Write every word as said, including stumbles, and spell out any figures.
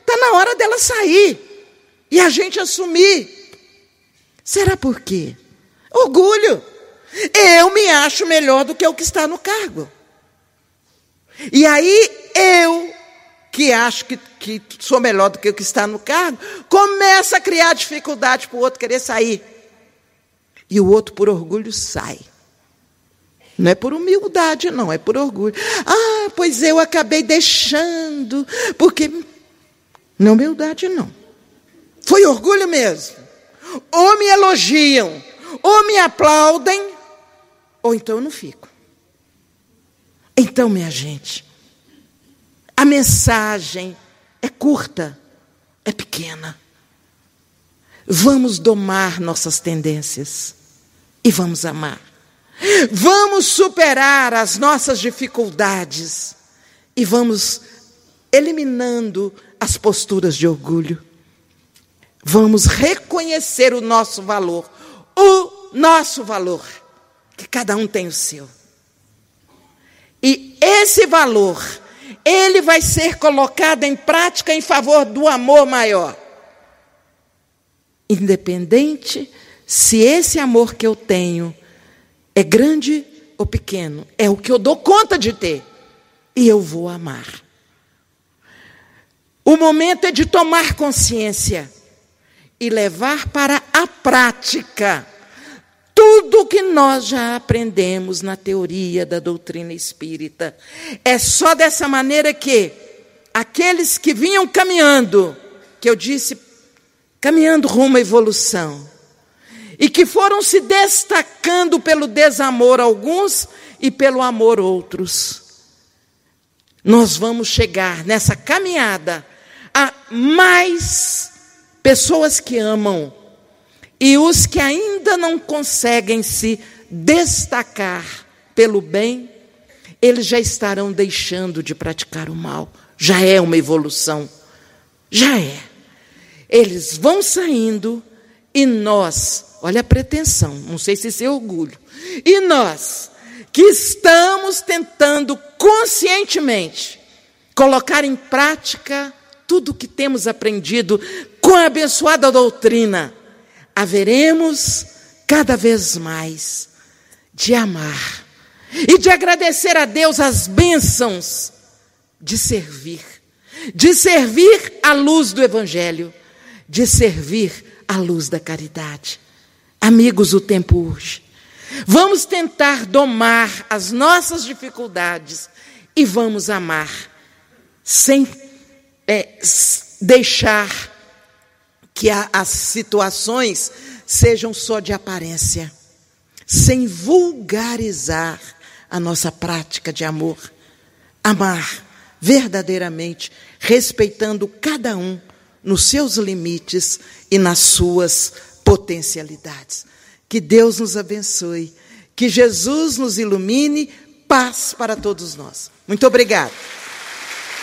está na hora dela sair e a gente assumir. Será por quê? Orgulho. Eu me acho melhor do que o que está no cargo. E aí eu, que acho que, que sou melhor do que o que está no cargo, começa a criar dificuldade para o outro querer sair. E o outro, por orgulho, sai. Não é por humildade, não, é por orgulho. Ah, pois eu acabei deixando, porque... Não é humildade, não. Foi orgulho mesmo. Ou me elogiam, ou me aplaudem, ou então eu não fico. Então, minha gente, a mensagem é curta, é pequena. Vamos domar nossas tendências e vamos amar. Vamos superar as nossas dificuldades e vamos eliminando as posturas de orgulho. Vamos reconhecer o nosso valor, o nosso valor, que cada um tem o seu. E esse valor, ele vai ser colocado em prática em favor do amor maior. Independente se esse amor que eu tenho é grande ou pequeno, é o que eu dou conta de ter. E eu vou amar. O momento é de tomar consciência e levar para a prática tudo o que nós já aprendemos na teoria da doutrina espírita. É só dessa maneira que aqueles que vinham caminhando, que eu disse, caminhando rumo à evolução, e que foram se destacando pelo desamor alguns e pelo amor outros, nós vamos chegar nessa caminhada a mais pessoas que amam, e os que ainda não conseguem se destacar pelo bem, eles já estarão deixando de praticar o mal. Já é uma evolução. Já é. Eles vão saindo e nós, olha a pretensão, não sei se isso é orgulho, e nós, que estamos tentando conscientemente colocar em prática tudo o que temos aprendido com a abençoada doutrina, haveremos cada vez mais de amar e de agradecer a Deus as bênçãos de servir, de servir à luz do Evangelho, de servir à luz da caridade. Amigos, o tempo urge. Vamos tentar domar as nossas dificuldades e vamos amar, sem é, deixar que a, as situações sejam só de aparência, sem vulgarizar a nossa prática de amor. Amar verdadeiramente, respeitando cada um nos seus limites e nas suas potencialidades. Que Deus nos abençoe, que Jesus nos ilumine, paz para todos nós. Muito obrigada.